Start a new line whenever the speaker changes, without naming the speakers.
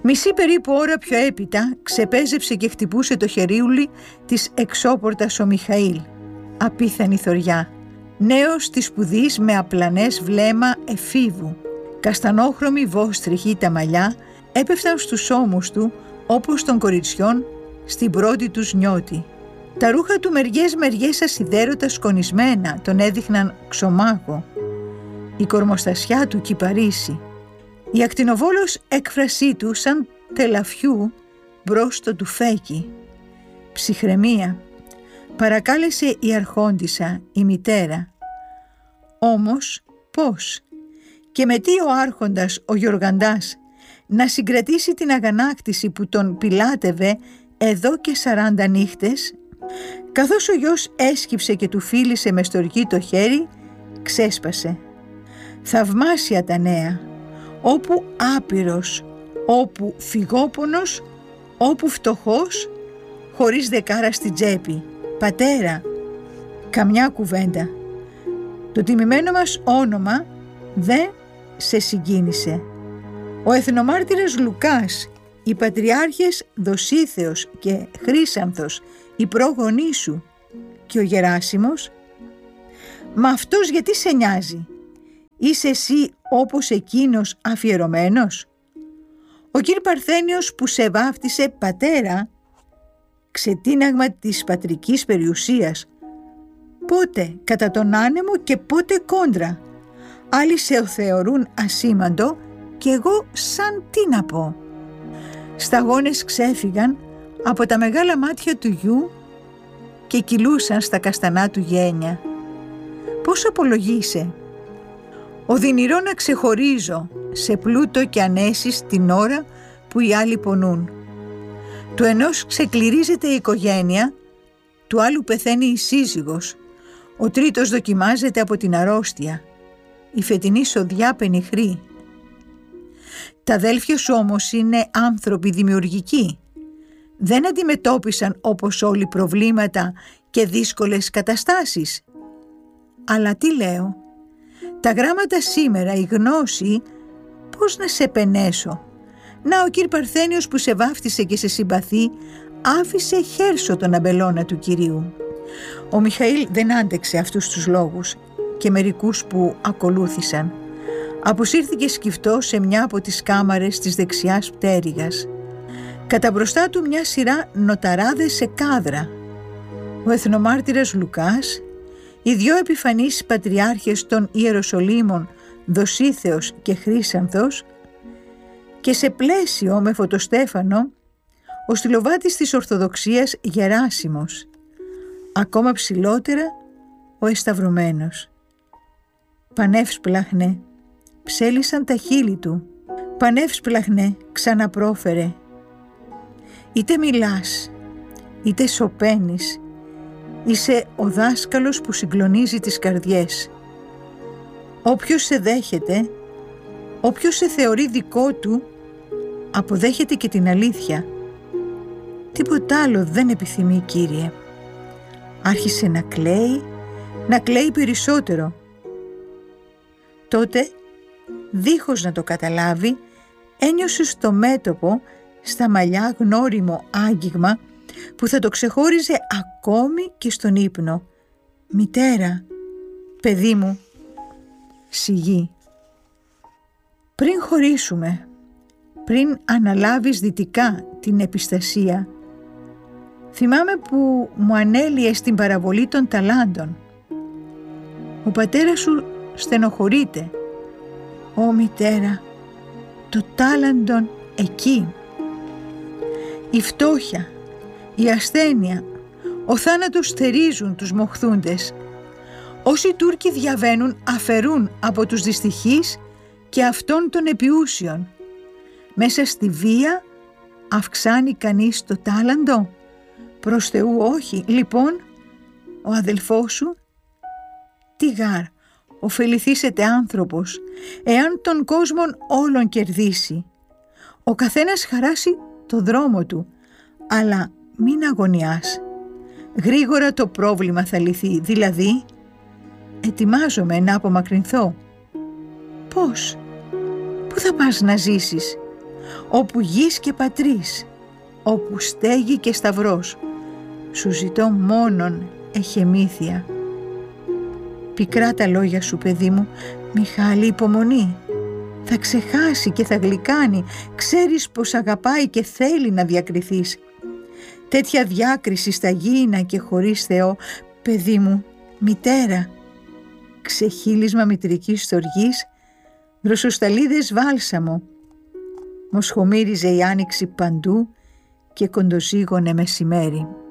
Μισή περίπου ώρα πιο έπειτα ξεπέζεψε και χτυπούσε το χερίουλι της εξώπορτας ο Μιχαήλ. Απίθανη θωριά. Νέος της σπουδής με απλανές βλέμμα εφήβου. Καστανόχρωμη βόστριχη τα μαλλιά έπεφταν στους ώμους του όπως των κοριτσιών στην πρώτη τους νιώτη. Τα ρούχα του μεριές ασιδέρωτα σκονισμένα τον έδειχναν ξωμάγο. Η κορμοστασιά του κυπαρίσι. Η ακτινοβόλος έκφρασή του σαν τελαφιού μπρος στο τουφέκι. Ψυχραιμία. Παρακάλεσε η αρχόντισσα, η μητέρα. Όμως πώς και με τι ο άρχοντας, ο Γιοργαντάς, να συγκρατήσει την αγανάκτηση που τον πιλάτευε εδώ και 40 νύχτες? Καθώς ο γιος έσκυψε και του φίλησε με στοργή το χέρι, ξέσπασε. Θαυμάσια τα νέα, όπου άπειρος, όπου φυγόπονος, όπου φτωχός, χωρίς δεκάρα στην τσέπη. Πατέρα, καμιά κουβέντα. Το τιμημένο μας όνομα δεν σε συγκίνησε. Ο εθνομάρτυρας Λουκάς, οι πατριάρχες Δοσίθεος και Χρύσανθος, οι πρόγονοί σου, και ο Γεράσιμος. Μα αυτός γιατί σε νοιάζει? Είσαι εσύ όπως εκείνος αφιερωμένος? Ο κύρ Παρθένιος που σε βάφτισε πατέρα, ξετίναγμα της πατρικής περιουσίας, πότε κατά τον άνεμο και πότε κόντρα. Άλλοι σε θεωρούν ασήμαντο και εγώ σαν τι να πω. Σταγόνες ξέφυγαν από τα μεγάλα μάτια του γιου και κυλούσαν στα καστανά του γένια. Πώς απολογείσαι? Οδυνηρό να ξεχωρίζω σε πλούτο και ανέσεις την ώρα που οι άλλοι πονούν. Του ενός ξεκληρίζεται η οικογένεια, του άλλου πεθαίνει η σύζυγος, ο τρίτος δοκιμάζεται από την αρρώστια, η φετινή σοδιά πενιχρή. Τα αδέλφια σου όμως είναι άνθρωποι δημιουργικοί. Δεν αντιμετώπισαν όπως όλοι προβλήματα και δύσκολες καταστάσεις. Αλλά τι λέω? Τα γράμματα σήμερα, η γνώση, πώς να σε πενέσω? Να ο κύρ Παρθένιος που σε βάφτισε και σε συμπαθεί, άφησε χέρσο τον αμπελώνα του Κυρίου. Ο Μιχαήλ δεν άντεξε αυτούς τους λόγους και μερικούς που ακολούθησαν. Αποσύρθηκε σκυφτό σε μια από τις κάμαρες της δεξιάς πτέρυγας. Κατά μπροστά του μια σειρά νοταράδες σε κάδρα. Ο εθνομάρτυρας Λουκάς, οι δυο επιφανείς πατριάρχες των Ιεροσολύμων Δοσίθεος και Χρύσανθος και σε πλαίσιο με φωτοστέφανο ο στυλοβάτης της Ορθοδοξίας Γεράσιμος, ακόμα ψηλότερα ο εσταυρωμένος. «Πανεύσπλαχνε», ψέλισαν τα χείλη του. «Πανεύσπλαχνε», ξαναπρόφερε. «Είτε μιλάς, είτε σωπαίνεις, είσαι ο δάσκαλος που συγκλονίζει τις καρδιές. Όποιος σε δέχεται, όποιος σε θεωρεί δικό του, αποδέχεται και την αλήθεια. Τίποτα άλλο δεν επιθυμεί, Κύριε». Άρχισε να κλαίει περισσότερο. Τότε, δίχως να το καταλάβει, ένιωσε στο μέτωπο, στα μαλλιά γνώριμο άγγιγμα που θα το ξεχώριζε ακόμη και στον ύπνο. «Μητέρα, παιδί μου, σιγή. Πριν χωρίσουμε, πριν αναλάβεις δυτικά την επιστασία, θυμάμαι που μου ανέλυες την παραβολή των ταλάντων. Ο πατέρας σου στενοχωρείται. Ω μητέρα, το τάλαντον εκεί. Η φτώχεια, η ασθένεια, ο θάνατος θερίζουν τους μοχθούντες. Όσοι Τούρκοι διαβαίνουν αφαιρούν από τους δυστυχείς και αυτών των επιούσιων. Μέσα στη βία αυξάνει κανείς το τάλαντο? Προς Θεού όχι. Λοιπόν, ο αδελφός σου, τι γάρ, ωφεληθήσετε άνθρωπος, εάν τον κόσμον όλον κερδίσει. Ο καθένας χαράσει το δρόμο του, αλλά μην αγωνιάς. Γρήγορα το πρόβλημα θα λυθεί, δηλαδή ετοιμάζομαι να απομακρυνθώ. Πώς? Πού θα πας να ζήσεις? όπου γης και πατρίς, όπου στέγη και σταυρός, σου ζητώ μόνον εχεμήθεια. Πικρά τα λόγια σου, παιδί μου, Μιχάλη, υπομονή. Θα ξεχάσει και θα γλυκάνει, ξέρεις πως αγαπάει και θέλει να διακριθείς. Τέτοια διάκριση στα γήινα και χωρίς Θεό, παιδί μου, μητέρα. Ξεχύλισμα μητρικής στοργής, δροσοσταλίδες βάλσαμο. Μοσχομύριζε η άνοιξη παντού και κοντοζύγωνε μεσημέρι.